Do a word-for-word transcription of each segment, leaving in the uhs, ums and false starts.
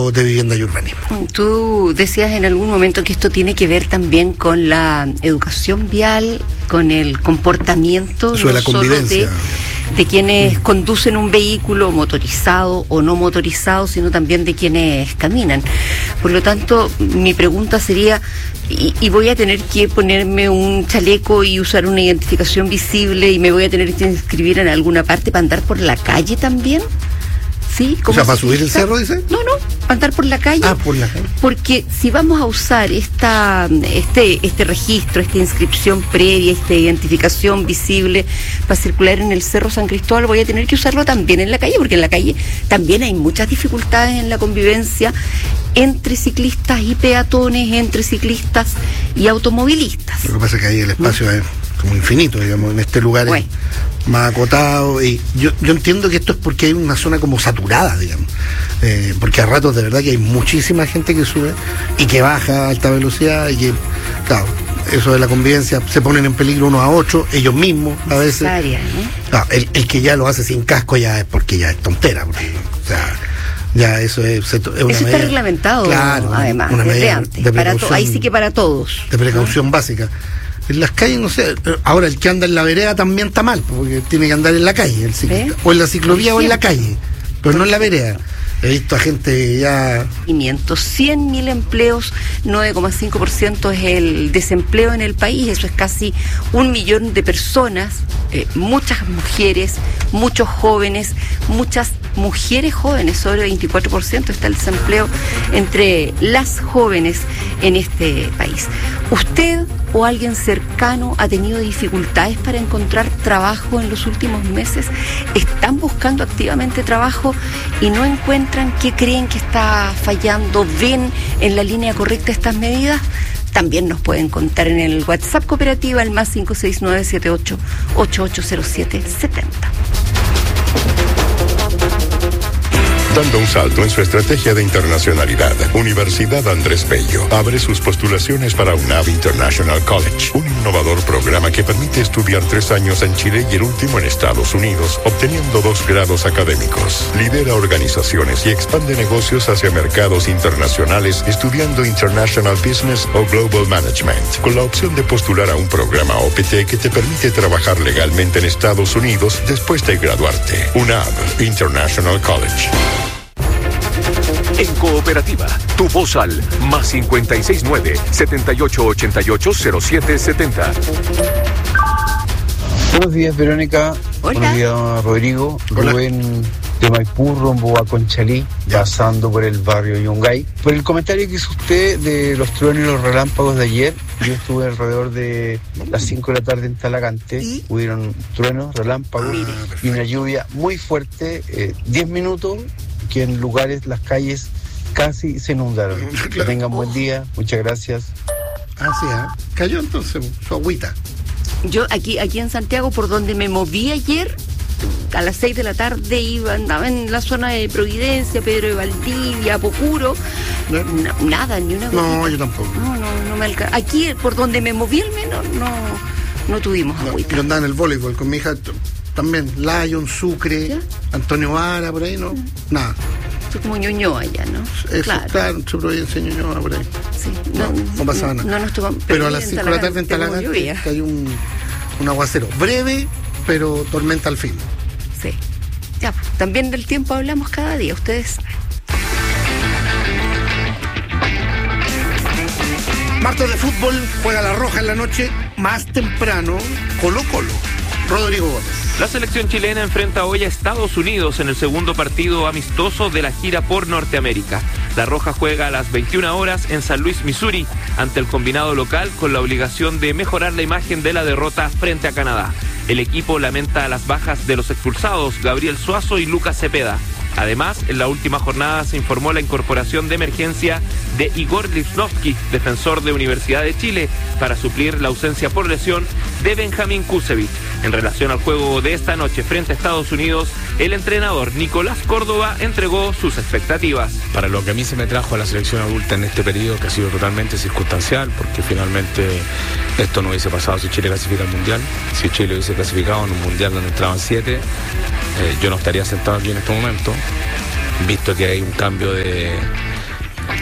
Ministerio de Vivienda y Urbanismo. Tú decías en algún momento que esto tiene que ver también con la educación vial, con el comportamiento Eso de la convivencia. De, de quienes mm. conducen un vehículo motorizado o no motorizado, sino también de quienes caminan. Por lo tanto, mi pregunta sería, y, y voy a tener que ponerme un chaleco y usar una identificación visible y me voy a tener que inscribir en alguna parte para andar por la calle también. ¿Sí? O sea, ¿para subir el cerro, dice? No, no, para andar por la calle. Ah, por la calle. Porque si vamos a usar esta, este, este registro, esta inscripción previa, esta identificación visible para circular en el Cerro San Cristóbal, voy a tener que usarlo también en la calle, porque en la calle también hay muchas dificultades en la convivencia entre ciclistas y peatones, entre ciclistas y automovilistas. Lo que pasa es que ahí el espacio ¿Mm? es como infinito, digamos, en este lugar bueno. es más acotado, y yo, yo entiendo que esto es porque hay una zona como saturada, digamos, eh, porque a ratos de verdad que hay muchísima gente que sube y que baja a alta velocidad y que, claro, eso de la convivencia, se ponen en peligro unos a otros, ellos mismos a veces. ¿eh? Claro, el, el que ya lo hace sin casco ya es porque ya es tontera, porque, o sea, ya eso es, es una eso medida, está reglamentado, claro, además, una desde medida antes, de para to- ahí sí que para todos. De precaución ¿no? básica. En las calles, no sé, ahora el que anda en la vereda también está mal, porque tiene que andar en la calle, el ciclista, ¿Eh? o en la ciclovía o en la calle, pero no en la vereda. He visto a gente ya... quinientos, cien mil empleos, nueve coma cinco por ciento es el desempleo en el país, eso es casi un millón de personas, eh, muchas mujeres, muchos jóvenes, muchas mujeres jóvenes, sobre veinticuatro por ciento está el desempleo entre las jóvenes en este país. ¿Usted o alguien cercano ha tenido dificultades para encontrar trabajo en los últimos meses? ¿Están buscando activamente trabajo y no encuentran? ¿Qué creen que está fallando? ¿Ven en la línea correcta estas medidas? También nos pueden contar en el WhatsApp Cooperativa, el más cinco seis nueve siete ocho ocho ocho cero siete siete cero. Dando un salto en su estrategia de internacionalidad, Universidad Andrés Bello abre sus postulaciones para UNAV International College, un innovador programa que permite estudiar tres años en Chile y el último en Estados Unidos, obteniendo dos grados académicos. Lidera organizaciones y expande negocios hacia mercados internacionales, estudiando International Business o Global Management, con la opción de postular a un programa O P T que te permite trabajar legalmente en Estados Unidos después de graduarte. UNAV International College. En Cooperativa, tu voz al más cincuenta y seis nueve, setenta y ocho ochenta y ocho cero siete setenta. Buenos días, Verónica. Hola. Buenos días, Rodrigo. Hola. Rubén de Maipú, rumbo a Conchalí, ya. pasando por el barrio Yungay. Por el comentario que hizo usted de los truenos y los relámpagos de ayer, yo estuve alrededor de las cinco de la tarde en Talagante. ¿Y? Hubieron truenos, relámpagos ah, y una lluvia muy fuerte, eh, diez minutos, que en lugares, las calles casi se inundaron. Claro. Que tengan buen día, muchas gracias. Ah, sí, ¿eh? Cayó entonces su agüita. Yo aquí, aquí en Santiago, por donde me moví ayer, a las seis de la tarde iba, andaba en la zona de Providencia, Pedro de Valdivia, Pocuro, ¿No? Na, nada, ni una No, gotita. yo tampoco. No, no, no me alcanza. Aquí, por donde me moví al menos, no, no tuvimos No, agüita. yo andaba en el voleibol con mi hija también, Lyon, Sucre, ¿ya? Antonio Vara, por ahí, ¿no? Mm. Nada. Es como Ñuñoa allá, ¿no? Eso, claro. claro, su Providencia, Ñuñoa, por ahí. Sí, no, no, no pasaba nada. No nos tomamos. Pero, pero a las cinco de la tarde en Talagante cayó un, un aguacero breve, pero tormenta al fin. Sí. Ya, también del tiempo hablamos cada día, ustedes saben. Martes de fútbol, juega la Roja en la noche, más temprano, Colo Colo. Rodrigo Gómez. La selección chilena enfrenta hoy a Estados Unidos en el segundo partido amistoso de la gira por Norteamérica. La Roja juega a las veintiuna horas en San Luis, Missouri, ante el combinado local con la obligación de mejorar la imagen de la derrota frente a Canadá. El equipo lamenta las bajas de los expulsados Gabriel Suazo y Lucas Cepeda. Además, en la última jornada se informó la incorporación de emergencia de Igor Lichnowsky, defensor de Universidad de Chile, para suplir la ausencia por lesión de Benjamín Kusevich. En relación al juego de esta noche frente a Estados Unidos, el entrenador Nicolás Córdoba entregó sus expectativas. Para lo que a mí se me trajo a la selección adulta en este periodo, que ha sido totalmente circunstancial, porque finalmente esto no hubiese pasado si Chile clasifica al Mundial. Si Chile hubiese clasificado en un Mundial donde entraban siete, eh, yo no estaría sentado aquí en este momento, visto que hay un cambio de,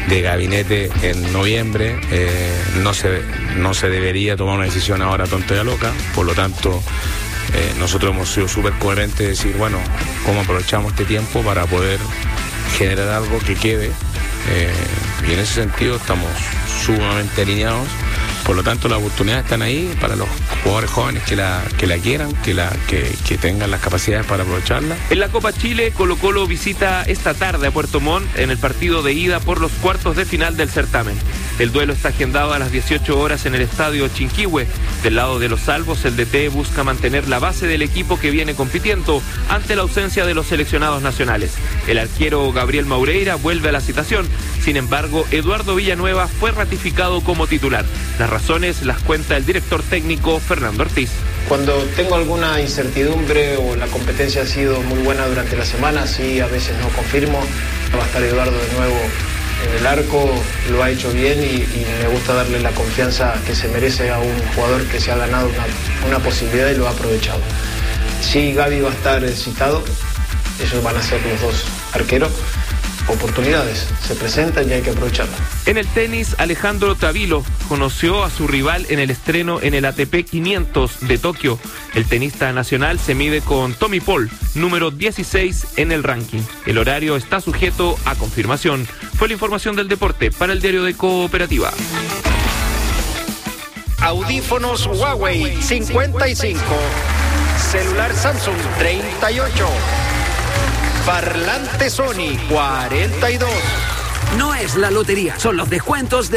de gabinete en noviembre. Eh, no, se, no se debería tomar una decisión ahora tonta y loca, por lo tanto eh, nosotros hemos sido súper coherentes de decir, bueno, cómo aprovechamos este tiempo para poder generar algo que quede, eh, y en ese sentido estamos sumamente alineados. Por lo tanto, las oportunidades están ahí para los jugadores jóvenes que la, que la quieran, que, la, que, que tengan las capacidades para aprovecharla. En la Copa Chile, Colo-Colo visita esta tarde a Puerto Montt en el partido de ida por los cuartos de final del certamen. El duelo está agendado a las dieciocho horas en el estadio Chinquihue. Del lado de los salvos, el D T busca mantener la base del equipo que viene compitiendo ante la ausencia de los seleccionados nacionales. El arquero Gabriel Maureira vuelve a la citación. Sin embargo, Eduardo Villanueva fue ratificado como titular. Las razones las cuenta el director técnico Fernando Ortiz. Cuando tengo alguna incertidumbre o la competencia ha sido muy buena durante la semana, sí, a veces no confirmo. Va a estar Eduardo de nuevo en el arco, lo ha hecho bien y, y me gusta darle la confianza que se merece a un jugador que se ha ganado una, una posibilidad y lo ha aprovechado. Sí, Gaby va a estar citado, ellos van a ser los dos arqueros. Oportunidades se presentan y hay que aprovecharlas. En el tenis, Alejandro Tavilo conoció a su rival en el estreno en el A T P quinientos de Tokio. El tenista nacional se mide con Tommy Paul, número dieciséis en el ranking. El horario está sujeto a confirmación. Fue la información del deporte para el diario de Cooperativa. Audífonos Huawei cincuenta y cinco, celular Samsung treinta y ocho, parlante Sony cuarenta y dos. No es la lotería, son los descuentos de